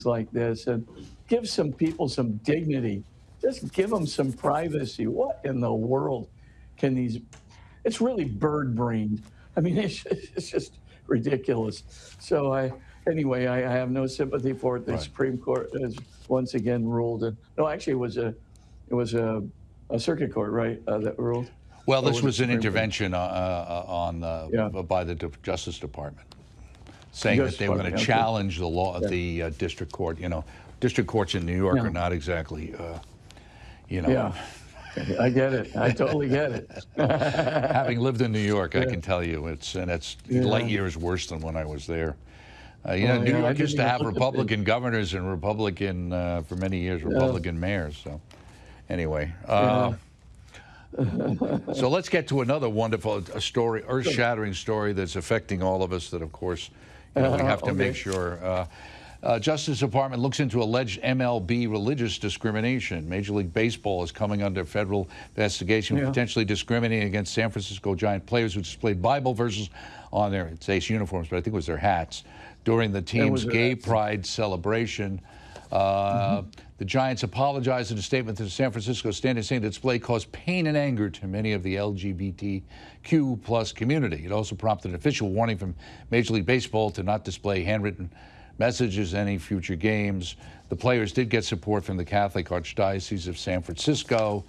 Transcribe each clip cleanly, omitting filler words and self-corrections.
like this and give some people some dignity. Just give them some privacy. What in the world can these? It's really bird-brained. I mean, it's just ridiculous. So anyway, I have no sympathy for it. The Right. Supreme Court has once again ruled. No, actually, it was a circuit court, right, that ruled. Well, Or this it was an Supreme Court? intervention Yeah. by the Justice Department, saying Justice that they were going to Department, okay. challenge the law of Yeah. the district court. You know, district courts in New York Yeah. are not exactly, you know. Yeah, I get it. I totally get it. Having lived in New York, I Yeah. can tell you it's Yeah. light years worse than when I was there. You know, Oh, New yeah, I York didn't used to even have look at Republican governors and Republican, for many years, Republican mayors. So, anyway. Yeah. So let's get to another wonderful story, earth-shattering story that's affecting all of us that, of course, you know, we have to make sure. Justice Department looks into alleged MLB religious discrimination. Major League Baseball is coming under federal investigation for potentially discriminating against San Francisco Giant players who displayed Bible verses on their, it's ace uniforms, but I think it was their hats, during the team's gay pride celebration. The Giants apologized in a statement to the San Francisco Standard, saying the display caused pain and anger to many of the LGBTQ plus community. It also prompted an official warning from Major League Baseball to not display handwritten messages in any future games. The players did get support from the Catholic Archdiocese of San Francisco.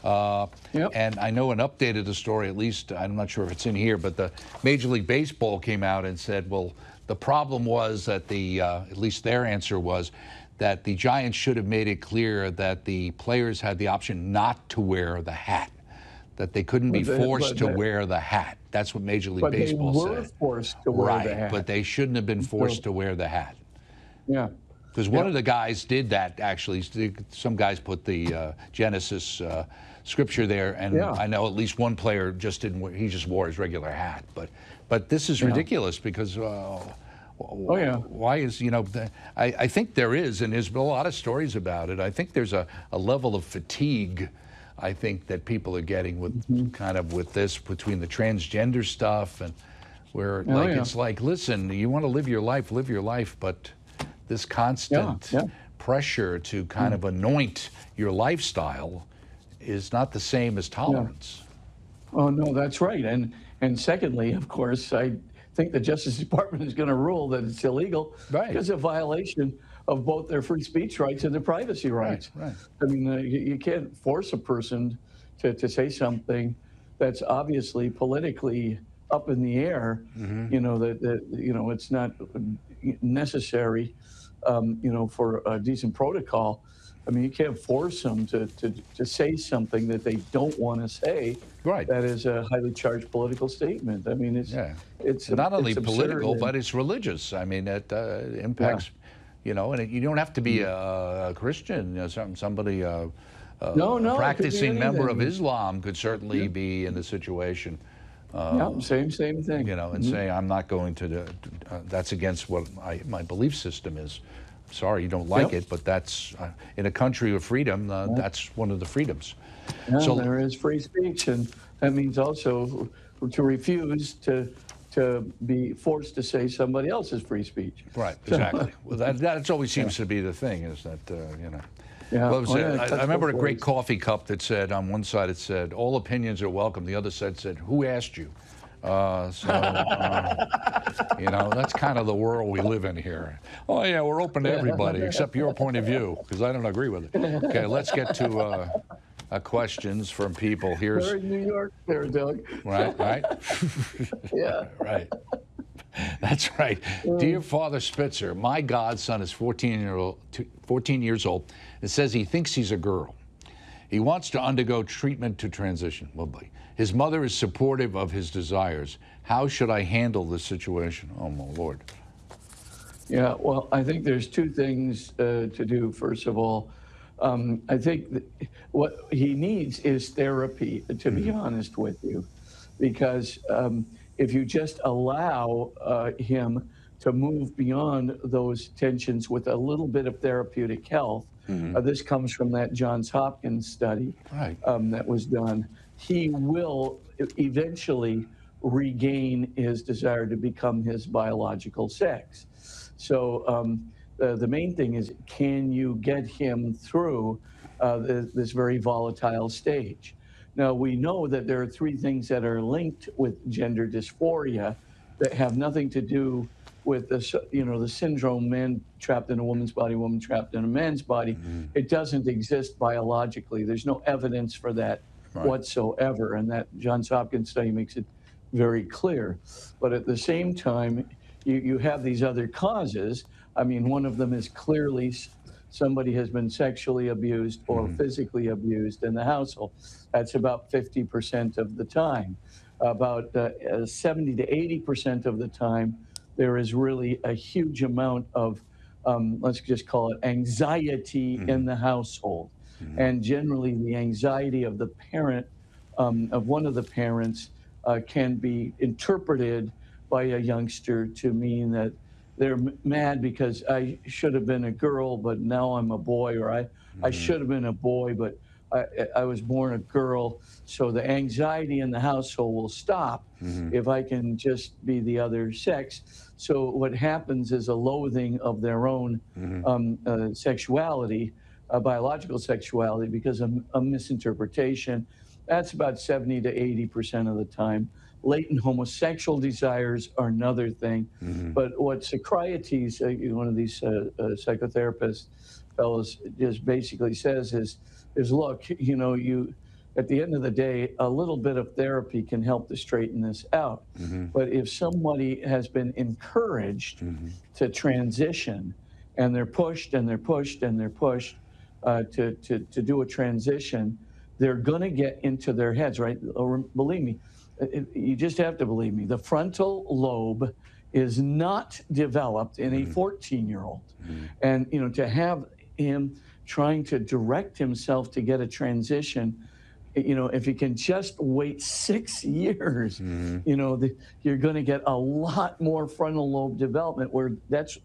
And I know an update of the story, at least, I'm not sure if it's in here, but the Major League Baseball came out and said, well, the problem was that at least their answer was, that the Giants should have made it clear that the players had the option not to wear the hat, that they couldn't be forced to wear the hat. That's what Major League Baseball said. But they were forced to wear the hat. But they shouldn't have been forced to wear the hat. Yeah. Because one of the guys did that, actually. Some guys put the Genesis scripture there, and I know at least one player just didn't wear, he just wore his regular hat. But this is ridiculous because why is, you know, I think there is, and there's been a lot of stories about it. I think there's a level of fatigue, I think, that people are getting with kind of with this, between the transgender stuff, and where it's like, listen, you want to live your life, but this constant pressure to kind of anoint your lifestyle is not the same as tolerance. Oh, no, that's right. And secondly, of course, I think the Justice Department is going to rule that it's illegal because of violation of both their free speech rights and their privacy rights. Right. I mean, you can't force a person to say something that's obviously politically up in the air. You know, that you know, it's not necessary, you know, for a decent protocol. I mean, you can't force them to say something that they don't want to say. Right. That is a highly charged political statement. I mean, it's not only it's political, absurd. but it's religious. I mean, it impacts, you know, and you don't have to be a Christian. You know, somebody, a practicing member of Islam could certainly be in the situation. Same thing. You know, and say, I'm not going to, that's against what my belief system is. Sorry, you don't like it, but that's, in a country of freedom, that's one of the freedoms. Yeah, so there is free speech, and that means also to refuse to be forced to say somebody else's free speech. Right, exactly. Well, that always seems to be the thing, is that, you know. Yeah. Well, I remember a great coffee cup that said, on one side it said, all opinions are welcome. The other side said, who asked you? You know, that's kind of the world we live in here. Oh, yeah, we're open to everybody except your point of view, because I don't agree with it. Okay, let's get to questions from people. Here's We're in New York there, Doug. Right. Yeah. Right. That's right. Dear Father Spitzer, my godson is 14 years old and says he thinks he's a girl. He wants to undergo treatment to transition. Well, boy. His mother is supportive of his desires. How should I handle this situation? Oh, my Lord. Yeah, well, I think there's two things to do. First of all, I think that what he needs is therapy, to be honest with you, because if you just allow him to move beyond those tensions with a little bit of therapeutic health, this comes from that Johns Hopkins study that was done, he will eventually regain his desire to become his biological sex. So the main thing is, can you get him through this very volatile stage? Now, we know that there are three things that are linked with gender dysphoria that have nothing to do with the syndrome, man trapped in a woman's body, woman trapped in a man's body. It doesn't exist biologically. There's no evidence for that whatsoever. And that Johns Hopkins study makes it very clear. But at the same time, you have these other causes. I mean, one of them is clearly somebody has been sexually abused or physically abused in the household. That's about 50% of the time. About 70 to 80% of the time, there is really a huge amount of, let's just call it anxiety in the household. And generally the anxiety of the parent, of one of the parents, can be interpreted by a youngster to mean that they're mad because I should have been a girl, but now I'm a boy, or I should have been a boy, but I was born a girl. So the anxiety in the household will stop if I can just be the other sex. So what happens is a loathing of their own sexuality, biological sexuality, because of a misinterpretation. That's about 70 to 80% of the time. Latent homosexual desires are another thing. But what Socrates, one of these psychotherapist fellows, just basically says is look, at the end of the day, a little bit of therapy can help to straighten this out. But if somebody has been encouraged to transition, and they're pushed and they're pushed and they're pushed to do a transition, they're going to get into their heads, right? Believe me, you just have to believe me. The frontal lobe is not developed in a 14-year-old. And, to have him trying to direct himself to get a transition, if he can just wait 6 years, you're going to get a lot more frontal lobe development where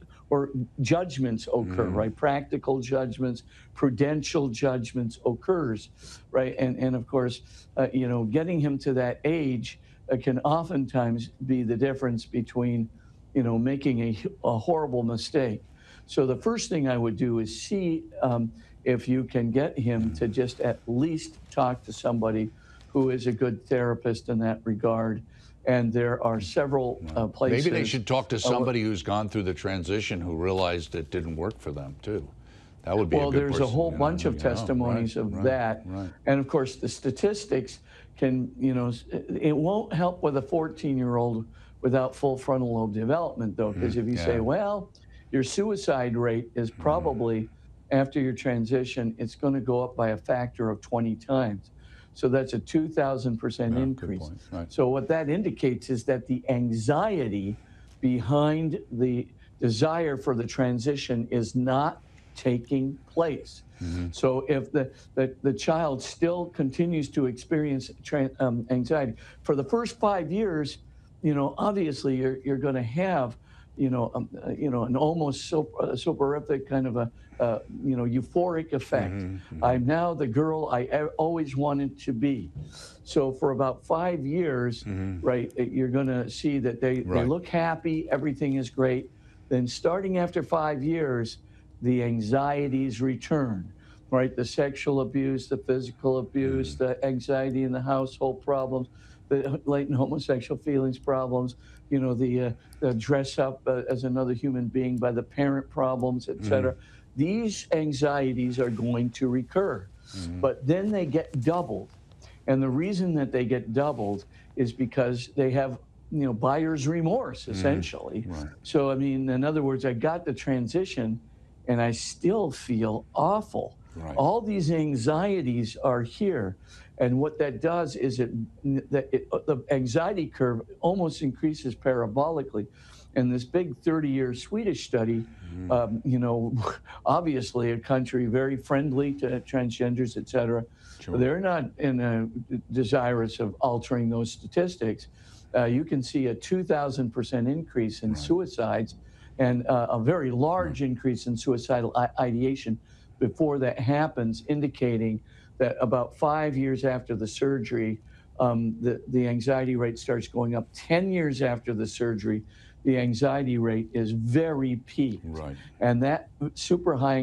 judgments occur, right? Practical judgments, prudential judgments occurs, right? And of course, getting him to that age can oftentimes be the difference between, making a horrible mistake. So the first thing I would do is see if you can get him to just at least talk to somebody who is a good therapist in that regard. And there are several places. Maybe they should talk to somebody who's gone through the transition who realized it didn't work for them, too. That would be a good there's person, a whole bunch of testimonies of that. And of course, the statistics can, it won't help with a 14-year-old without full frontal lobe development, though, because if you say, well, your suicide rate is probably, after your transition, it's going to go up by a factor of 20 times. So that's a 2,000% increase. So what that indicates is that the anxiety behind the desire for the transition is not taking place. So if the child still continues to experience anxiety for the first 5 years, obviously you're going to have an almost soporific kind of a euphoric effect. I'm now the girl I always wanted to be. So for about 5 years, right, you're going to see that they look happy, everything is great. Then starting after 5 years, the anxieties return, right? The sexual abuse, the physical abuse, the anxiety in the household problems, the latent homosexual feelings problems, the dress up as another human being by the parent problems, etc. These anxieties are going to recur, but then they get doubled. And the reason that they get doubled is because they have, buyer's remorse, essentially. So, I mean, in other words, I got the transition and I still feel awful. All these anxieties are here. And what that does is the anxiety curve almost increases parabolically. And this big 30-year Swedish study, obviously a country very friendly to transgenders, et cetera, they're not desirous of altering those statistics. You can see a 2,000% increase in suicides and a very large increase in suicidal ideation before that happens, indicating that about 5 years after the surgery, the anxiety rate starts going up. 10 years after the surgery, the anxiety rate is very peaked. Right. And that super high